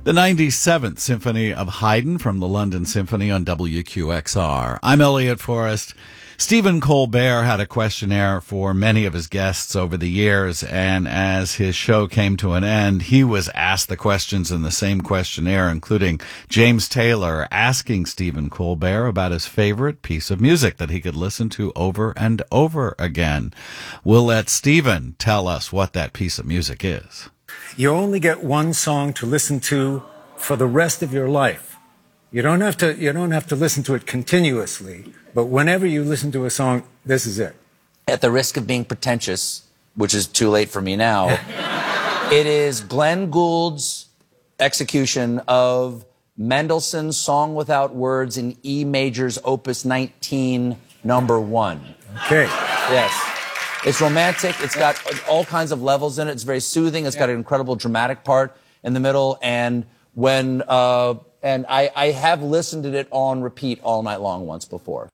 The 97th Symphony of Haydn from the London Symphony on WQXR. I'm Elliot Forrest. Stephen Colbert had a questionnaire for many of his guests over the years, and as his show came to an end, he was asked the questions in the same questionnaire, including James Taylor asking Stephen Colbert about his favorite piece of music that he could listen to over and over again. We'll let Stephen tell us what that piece of music is. You only get one song to listen to for the rest of your life. You don't have to listen to it continuously, but whenever you listen to a song, this is it. At the risk of being pretentious, which is too late for me now, it is Glenn Gould's execution of Mendelssohn's Song Without Words in E Major's Opus 19, number 1. Okay. Yes. It's romantic. It's got all kinds of levels in it. It's very soothing. It's got an incredible dramatic part in the middle. And I have listened to it on repeat all night long once before.